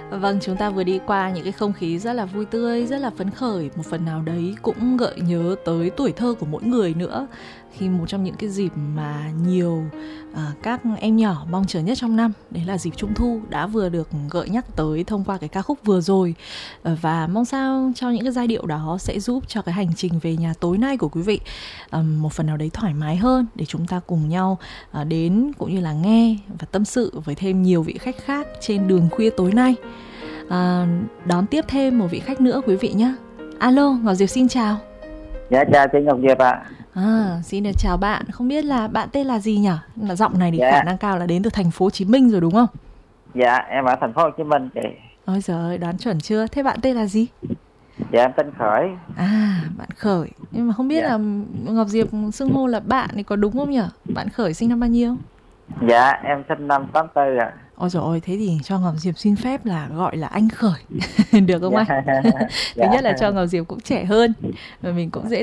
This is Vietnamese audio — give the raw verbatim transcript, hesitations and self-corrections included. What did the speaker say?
Vâng, chúng ta vừa đi qua những cái không khí rất là vui tươi, rất là phấn khởi. Một phần nào đấy cũng gợi nhớ tới tuổi thơ của mỗi người nữa. Khi một trong những cái dịp mà nhiều à, các em nhỏ mong chờ nhất trong năm, đấy là dịp Trung Thu, đã vừa được gợi nhắc tới thông qua cái ca khúc vừa rồi. Và mong sao cho những cái giai điệu đó sẽ giúp cho cái hành trình về nhà tối nay của quý vị à, một phần nào đấy thoải mái hơn, để chúng ta cùng nhau à, đến cũng như là nghe và tâm sự với thêm nhiều vị khách khác trên đường khuya tối nay. À, đón tiếp thêm một vị khách nữa quý vị nhé. Alo, Ngọc Diệp xin chào. Dạ chào chị Ngọc Diệp ạ. À, xin được chào bạn. Không biết là bạn tên là gì nhỉ? Là giọng này thì Dạ. khả năng cao là đến từ thành phố Hồ Chí Minh rồi đúng không? Dạ em ở thành phố Hồ Chí Minh chị. Ôi giời ơi, đoán chuẩn chưa? Thế bạn tên là gì? Dạ em tên Khởi. À, bạn Khởi. Nhưng mà không biết Dạ. là Ngọc Diệp xưng hô là bạn thì có đúng không nhỉ? Bạn Khởi sinh năm bao nhiêu? Dạ em sinh năm tám tư ạ. Ôi dồi ôi, thế thì cho Ngọc Diệp xin phép là gọi là anh Khởi. Được không Dạ. anh? Thứ Dạ. nhất là cho Ngọc Diệp cũng trẻ hơn, và mình cũng dễ